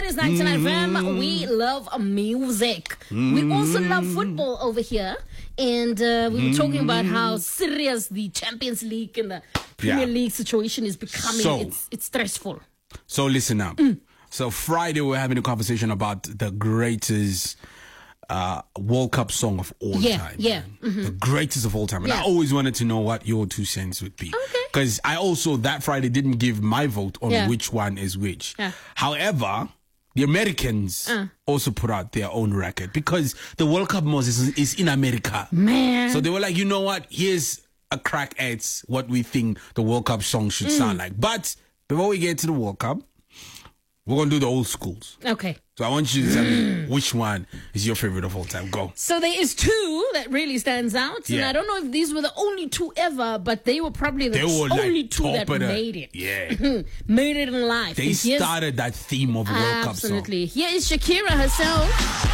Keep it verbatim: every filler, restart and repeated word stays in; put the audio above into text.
is ninety-nine F M. We love music. We also love football over here. And uh, we were talking about how serious the Champions League and the Premier Yeah. League situation is becoming. So- it's, it's stressful. So listen up. So Friday we're having a conversation about the greatest uh, World Cup song of all Yeah, time. yeah, man. The greatest of all time. And Yeah. I always wanted to know what your two cents would be. Okay. Because I also that Friday didn't give my vote on Yeah. which one is which. Yeah. However, the Americans Uh. also put out their own record because the World Cup Moses is, is in America. Man. So they were like, you know what? Here's a crack at what we think the World Cup song should sound like. But before we get to the World Cup, we're going to do the old schools. Okay. So I want you to tell me which one is your favorite of all time. Go. So there is two that really stands out. And Yeah. I don't know if these were the only two ever, but they were probably the They were like only two top that of the- made it. Yeah. Made it in life. They And here's- started that theme of World Cup song. Absolutely. Here is Shakira herself.